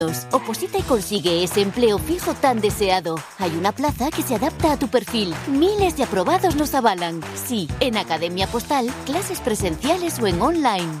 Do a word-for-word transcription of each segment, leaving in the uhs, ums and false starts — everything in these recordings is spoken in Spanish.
Oposita y consigue ese empleo fijo tan deseado. Hay una plaza que se adapta a tu perfil. Miles de aprobados nos avalan. Sí, en Academia Postal, clases presenciales o en online.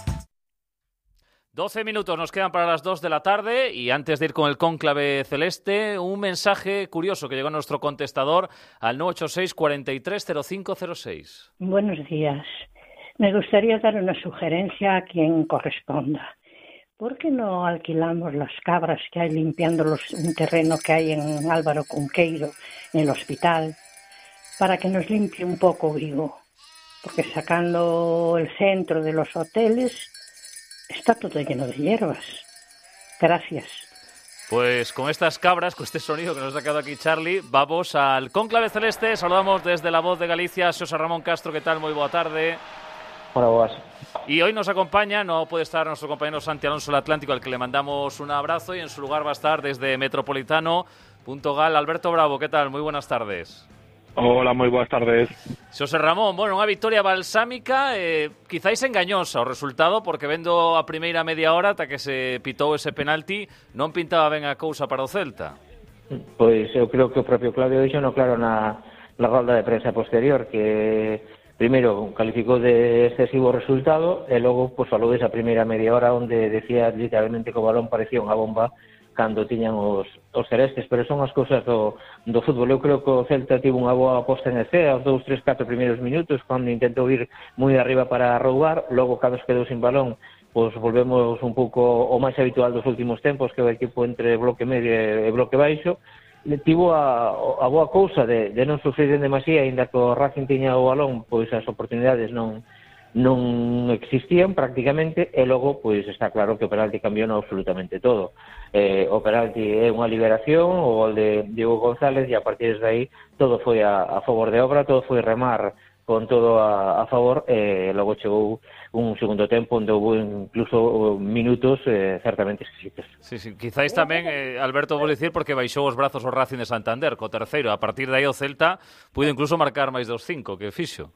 doce minutos nos quedan para las dos de la tarde y antes de ir con el cónclave celeste, un mensaje curioso que llegó a nuestro contestador al nueve ocho seis, cuarenta y tres, cero cinco cero seis. Buenos días. Me gustaría dar una sugerencia a quien corresponda. ¿Por qué no alquilamos las cabras que hay limpiando los, un terreno que hay en Álvaro Cunqueiro, en el hospital, para que nos limpie un poco Vigo? Porque sacando el centro de los hoteles está todo lleno de hierbas. Gracias. Pues con estas cabras, con este sonido que nos ha sacado aquí Charlie, vamos al cónclave celeste. Saludamos desde La Voz de Galicia, Xosé Ramón Castro, ¿qué tal? Muy boa tarde. Hola, boas. Y hoy nos acompaña, no puede estar nuestro compañero Santi Alonso el Atlántico, al que le mandamos un abrazo, y en su lugar va a estar desde Metropolitano.gal Alberto Bravo. ¿Qué tal? Muy buenas tardes. Hola, moi boas tardes. Xosé Ramón, bueno, unha victoria balsámica, eh, quizáis engañosa o resultado, porque vendo a primeira media hora ata que se pitou ese penalti, non pintaba ben a cousa para o Celta. Pois eu creo que o propio Claudio dixo no claro na, na rolda de prensa posterior, que primeiro calificou de excesivo resultado e logo pues, falou desa primeira media hora onde decía literalmente que o balón parecía unha bomba cando tiñan os, os celestes, pero son as cousas do, do fútbol. Eu creo que o Celta tivo unha boa posta en escena aos dous, tres, catro primeiros minutos, cando intentou ir moi arriba para roubar, logo cando se quedou sin balón, pois volvemos un pouco o máis habitual dos últimos tempos, que é o equipo entre bloque medio e bloque baixo. Tivo a, a boa cousa de, de non sufrir en demasía, ainda que o Racing tiña o balón, pois as oportunidades non non existían prácticamente, e logo pois está claro que o penalti cambiou absolutamente todo. Eh, o penalti é unha liberación, o gol de Diego González, e a partir de aí todo foi a, a favor de obra, todo foi remar con todo a, a favor, e logo chegou un segundo tempo onde houve incluso minutos eh, certamente exquisitos. Sí, sí, quizáis tamén, eh, Alberto, vou dicir, porque baixou os brazos o Racing de Santander co terceiro, a partir de aí o Celta puido incluso marcar máis dos cinco que fixo.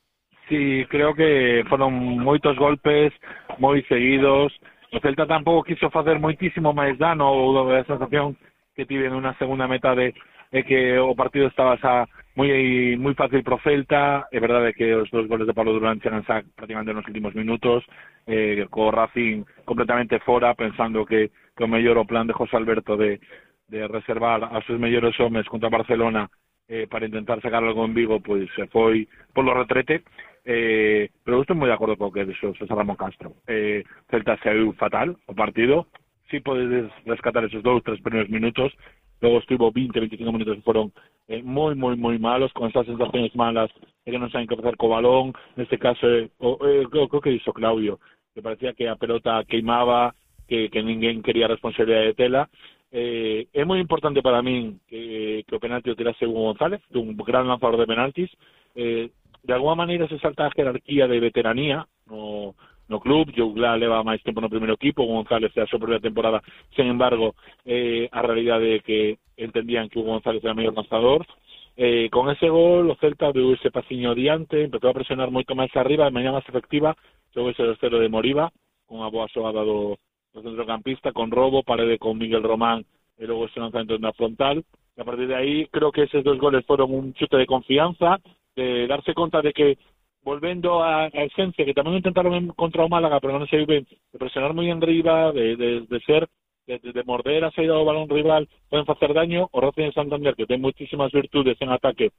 Sí, creo que foron moitos golpes moi seguidos. O Celta tampouco quiso facer moitísimo máis dano, ou a sensación que tive nunha segunda metade é que o partido estaba xa moi moi fácil pro Celta. É verdade que os dos goles de Pablo Durán chegan xa prácticamente nos últimos minutos, eh, co Racing completamente fora, pensando que, que o mellor o plan de José Alberto de, de reservar a seus mellores homes contra Barcelona eh, para intentar sacar algo en Vigo, pois se foi polo retrete. Eh, pero estou moi de acordo co que dixo Xosé Ramón Castro. Eh, Celta saiu fatal o partido, si sí podes rescatar esos dous, tres primeiros minutos, logo estivo vinte, veinticinco minutos que foron eh, moi, moi, moi malos, con esas sensaciones malas de que non saben que facer co balón. Neste caso, eh, o, eh, o, o que dixo Claudio, que parecía que a pelota queimaba, que, que ninguén quería responsabilidade de tela. Eh, é moi importante para min que, que o penalti o tirase Hugo González, un gran lanzador de penaltis. Eh, de alguma maneira se salta a jerarquía de veteranía no, no club. Jouglá leva máis tempo no primeiro equipo, González é a súa primeira temporada. Sen embargo, eh, a realidade é que entendían que Hugo González era o mellor lanzador. Eh, con ese gol o Celta deu ese pasiño adiante, empezou a presionar moito máis arriba, de maneira máis efectiva. Chegou ese terceiro de Moriba, con a boa xogada do, do centrocampista, con Robo, Parede con Miguel Román, e logo ese lanzamento na frontal. E a partir de aí, creo que eses dos goles foron un chute de confianza, de darse conta de que, volvendo a, a esencia, que tamén intentaron contra o Málaga, pero non se vive, de presionar moi en riba, de, de, de ser, de, de morder a saída do balón rival, poden facer daño. O Racing de Santander, que ten moitísimas virtudes en ataque,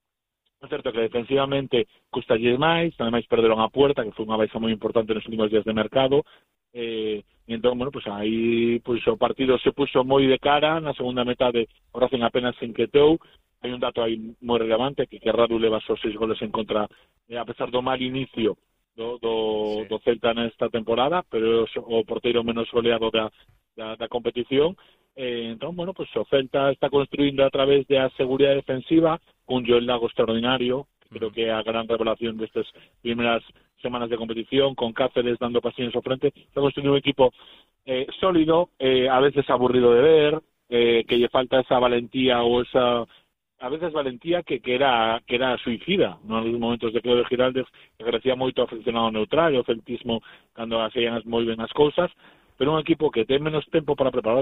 é certo que defensivamente custalles máis, ademais perderon a Puerta, que foi unha baixa moi importante nos últimos días de mercado. Eh, e entón, bueno, pues aí pues, o partido se puxo moi de cara. Na segunda metade o Racing apenas se inquietou. Hai un dato aí moi relevante, que que Radu leva só seis goles en contra, eh, a pesar do mal inicio do, do, sí. do Celta nesta temporada, pero o porteiro menos goleado da, da, da competición. Eh, entón, bueno, pues o Celta está construindo a través da seguridade defensiva, cun Joel Lago extraordinario, que creo que é a gran revelación destas primeiras semanas de competición, con Cáceres dando pasillos ao frente. Está construindo un equipo eh, sólido, eh, a veces aburrido de ver, eh, que lle falta esa valentía ou esa... a veces valentía que, que era que era suicida nos momentos de Claudio Giraldez, que agradecía moito ao aficionado neutral e ao celtismo cando hacían moi ben as cousas. pero un equipo que ten menos tempo para preparar